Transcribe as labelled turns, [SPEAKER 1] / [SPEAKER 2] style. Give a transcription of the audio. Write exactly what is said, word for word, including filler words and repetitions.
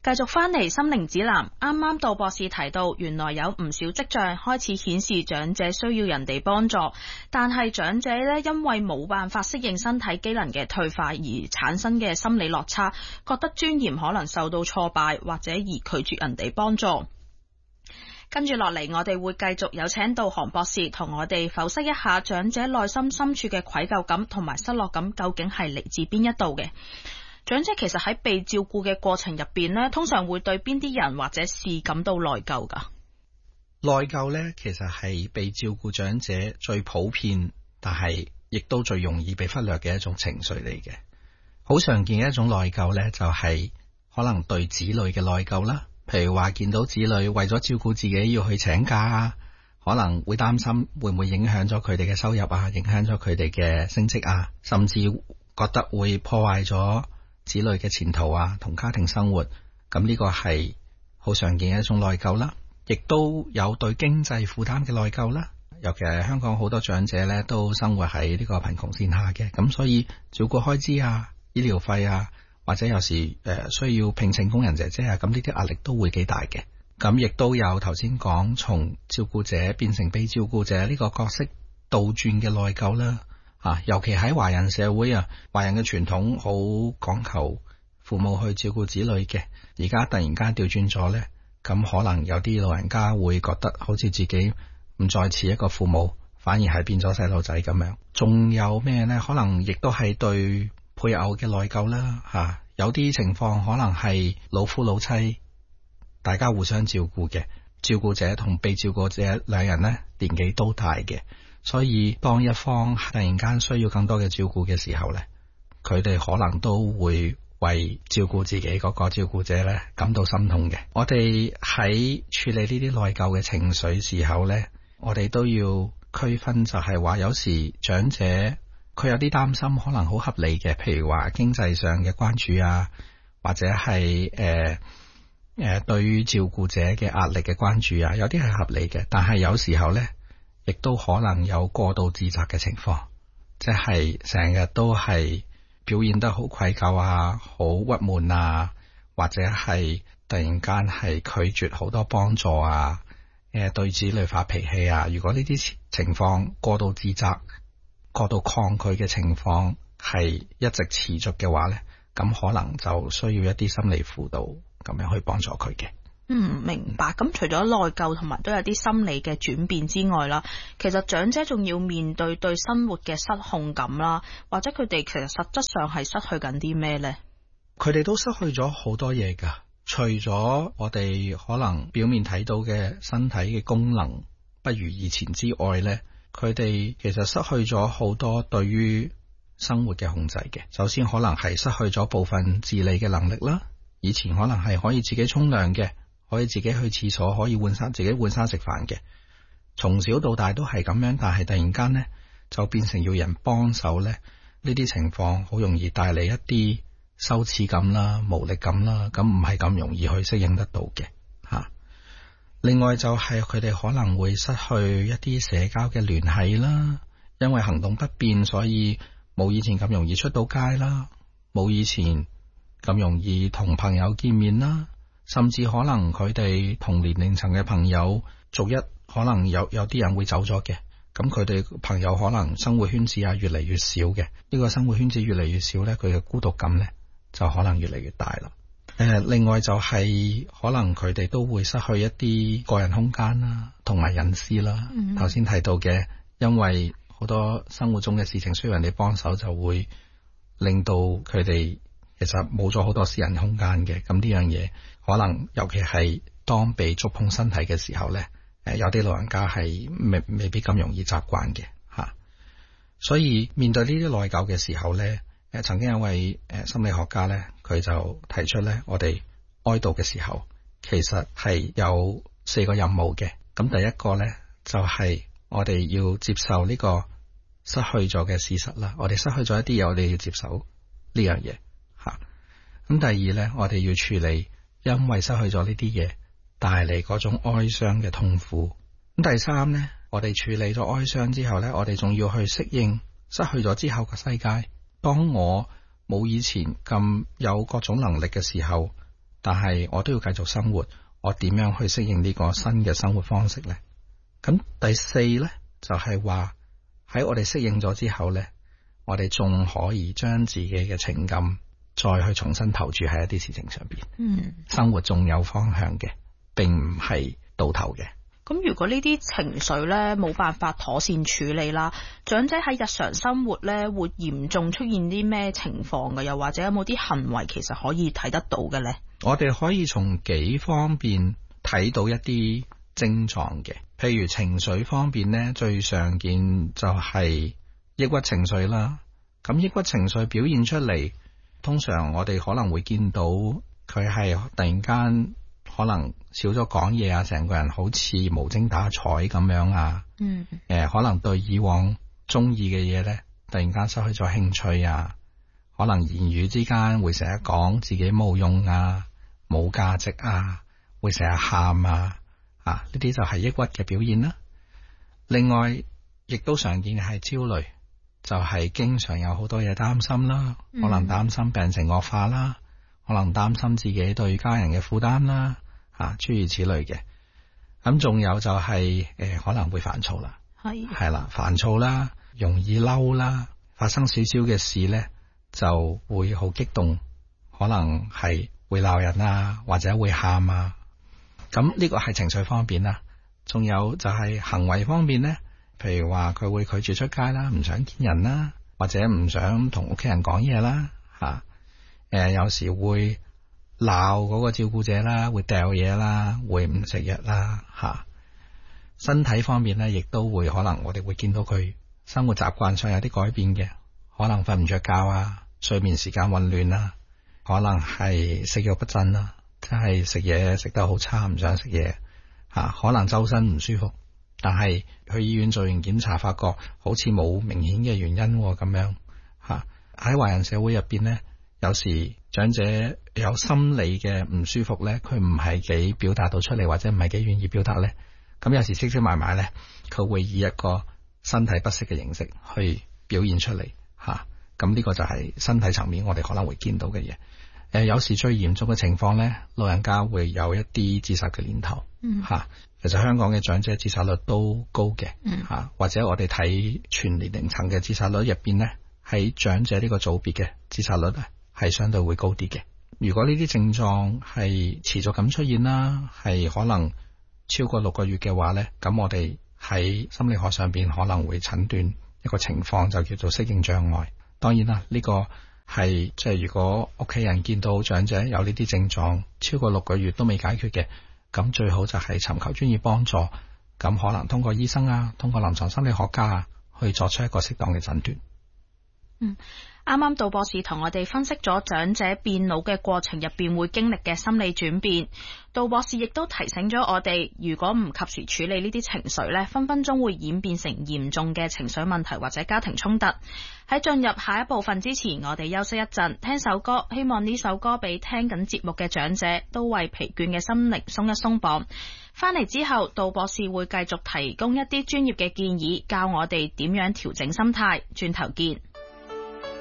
[SPEAKER 1] 繼續翻嚟心靈指南，啱啱杜博士提到，原來有唔少跡象開始顯示長者需要人哋幫助，但係長者咧因為冇辦法適應身體機能嘅退化而產生嘅心理落差，覺得尊嚴可能受到挫敗，或者而拒絕人哋幫助。跟住落嚟，我哋會繼續有請到韓博士同我哋剖析一下長者內心深處嘅愧疚感同埋失落感究竟係嚟自邊一度嘅。長者其實喺被照顧嘅過程入邊咧，通常會對邊啲人或者事感到內疚噶？
[SPEAKER 2] 內疚咧，其實係被照顧長者最普遍，但係亦都最容易被忽略嘅一種情緒嚟嘅。好常見嘅一種內疚咧，就係可能對子女嘅內疚啦。譬如話見到子女為咗照顧自己要去請假啊，可能會擔心會唔會影響咗佢哋嘅收入啊，影響咗佢哋嘅升職啊，甚至覺得會破壞咗子女嘅前途啊，同家庭生活，咁呢個係好常見嘅一種內疚啦。亦都有對經濟負擔嘅內疚啦。尤其係香港好多長者咧，都生活喺呢個貧窮線下嘅，咁所以照顧開支啊、醫療費啊，或者有時誒、呃、需要聘請工人姐姐啊，咁呢啲壓力都會幾大嘅。咁亦都有頭先講從照顧者變成被照顧者呢個角色倒轉嘅內疚啦。啊，尤其喺華人社會啊，華人嘅傳統好講求父母去照顧子女嘅，而家突然間調轉咗呢，咁可能有啲老人家會覺得好似自己唔再似一個父母，反而係變咗細路仔咁樣。仲有咩呢？可能亦都係對配偶嘅內疚啦。吓、啊，有啲情況可能係老夫老妻，大家互相照顧嘅，照顧者同被照顧者兩人呢，年紀都大嘅。所以當一方突然間需要更多嘅照顧嘅時候呢，佢哋可能都會為照顧自己嗰個照顧者呢感到心痛嘅。我哋喺處理呢啲內疚嘅情緒時候呢，我哋都要區分，就係話有時長者佢有啲擔心可能好合理嘅，譬如話經濟上嘅關注啊，或者係誒誒對於照顧者嘅壓力嘅關注啊，有啲係合理嘅。但係有時候呢，亦都可能有過度自責嘅情況，即係成日都係表現得好愧疚啊，好鬱悶啊，或者係突然間係拒絕好多幫助啊，誒對子女發脾氣啊。如果呢啲情況過度自責、過度抗拒嘅情況係一直持續嘅話呢，咁可能就需要一啲心理輔導咁樣去幫助佢嘅。
[SPEAKER 1] 嗯，明白。咁除咗內疚同埋都有啲心理嘅轉變之外啦，其實長者仲要面對對生活嘅失控感啦，或者佢哋其實實質上係失去緊啲咩呢？
[SPEAKER 2] 佢哋都失去咗好多嘢噶，除咗我哋可能表面睇到嘅身體嘅功能不如以前之外呢，佢哋其實失去咗好多對於生活嘅控制嘅。首先可能係失去咗部分自理嘅能力啦，以前可能係可以自己沖涼嘅，可以自己去廁所，可以換衫，自己換衫食飯嘅，從小到大都係咁樣。但係突然間呢，就變成要人幫手呢，呢啲情況好容易帶嚟一啲羞恥感啦、無力感啦，咁唔係咁容易去適應得到嘅吓、啊。另外就係佢哋可能會失去一啲社交嘅聯繫啦，因為行動不便，所以冇以前咁容易出到街啦，冇以前咁容易同朋友見面啦。甚至可能佢哋同年齡層嘅朋友逐一可能有有啲人會走咗嘅，咁佢哋朋友可能生活圈子啊越嚟越少嘅，呢、這個生活圈子越嚟越少呢，佢嘅孤獨感呢就可能越嚟越大啦。誒、呃，另外就係、是、可能佢哋都會失去一啲個人空間啦，同埋隱私啦。頭先、嗯、提到嘅，因為好多生活中嘅事情需要人哋幫手，就會令到佢哋其實冇咗好多私人空間嘅。咁呢樣嘢。可能尤其係當被觸碰身體嘅時候呢，誒有啲老人家係未未必咁容易習慣嘅吓，所以面對呢啲內疚嘅時候呢，誒曾經有位誒心理學家呢，佢就提出呢，我哋哀悼嘅時候，其實係有四個任務嘅。咁第一個呢，就係我哋要接受呢個失去咗嘅事實啦，我哋失去咗一啲嘢，我哋要接受呢樣嘢吓。咁第二呢，我哋要處理因為失去咗呢啲嘢帶嚟嗰種哀傷嘅痛苦。咁第三呢，我哋處理咗哀傷之後呢，我哋仲要去適應失去咗之後嘅世界。當我冇以前咁有各種能力嘅時候， 但係我都要繼續生活，我點樣去適應呢個新嘅生活方式呢？咁第四呢，就係話喺我哋適應咗之後呢，我哋仲可以將自己嘅情感再去重新投注喺一啲事情上邊。嗯，生活仲有方向嘅，並唔係到頭嘅。
[SPEAKER 1] 咁如果呢啲情緒咧冇辦法妥善處理啦，長者喺日常生活咧會嚴重出現啲咩情況嘅？又或者有冇啲行為其實可以睇得到嘅咧？
[SPEAKER 2] 我哋可以從幾方面睇到一啲症狀嘅，譬如情緒方面咧，最常見就係抑鬱情緒啦。咁抑鬱情緒表現出嚟，通常我哋可能會見到佢係突然間可能少咗講嘢啊，成個人好似無精打采咁樣啊。嗯。誒、呃，可能對以往中意嘅嘢咧，突然間失去咗興趣啊。可能言語之間會成日講自己冇用啊，冇價值啊，會成日喊啊。啊，呢啲就係抑鬱嘅表現啦。另外，亦都常見係焦慮，就係、是、經常有好多嘢擔心啦，嗯、可能擔心病情惡化啦，可能擔心自己對家人嘅負擔啦，啊，諸如此類嘅。咁仲有就係、是、誒、呃，可能會煩躁啦，係係啦，煩躁啦，容易嬲啦，發生少少嘅事咧就會好激動，可能係會鬧人啊，或者會喊啊。咁呢個係情緒方面啦，仲有就係行為方面咧，譬如話佢會拒絕出街啦，唔想見人啦，或者唔想同屋企人講嘢啦，吓、啊，誒、呃，有時會鬧嗰個照顧者啦，會掉嘢啦，會唔食藥啦，吓、啊。身體方面咧，亦都會可能我哋會見到佢生活習慣上有啲改變嘅，可能瞓唔着覺啊，睡眠時間混亂啦，可能係食慾不振啦。即係食嘢食得好差，唔想食嘢吓，可能周身唔舒服，但係去醫院做完檢查，發覺好似冇明顯嘅原因咁樣吓。喺華人社會入邊呢，有時長者有心理嘅唔舒服呢，佢唔係幾表達到出嚟，或者唔係幾願意表達呢。咁有時積積埋埋呢，佢會以一個身體不適嘅形式去表現出嚟吓。咁呢個就係身體層面我哋可能會見到嘅嘢。誒、呃，有時最嚴重嘅情況咧，老人家會有一啲自殺嘅念頭，嗯吓。其實香港嘅長者自殺率都高嘅，嗯吓。或者我哋睇全年齡層嘅自殺率入邊咧，喺長者呢個組別嘅自殺率咧係相對會高啲嘅。如果呢啲症狀係持續咁出現啦，係可能超過六個月嘅話咧，咁我哋喺心理學上邊可能會診斷一個情況就叫做適應障礙。當然啦，呢、這個。係即係如果屋企人見到長者有呢啲症狀超過六個月都未解決嘅，咁最好就係尋求專業幫助，咁可能通過醫生啊，通過臨床心理學家啊，去作出一個適當嘅診斷。
[SPEAKER 1] 嗯，啱啱杜博士同我哋分析咗長者變老嘅過程入邊會經歷嘅心理轉變。杜博士亦都提醒咗我哋，如果唔及時處理呢啲情緒呢，分分鐘會演變成嚴重嘅情緒問題或者家庭衝突。喺進入下一部分之前，我哋休息一陣，聽首歌，希望呢首歌俾聽緊節目嘅長者都為疲倦嘅心靈鬆一鬆綁。翻嚟之後，杜博士會繼續提供一啲專業嘅建議，教我哋點樣調整心態。轉頭見。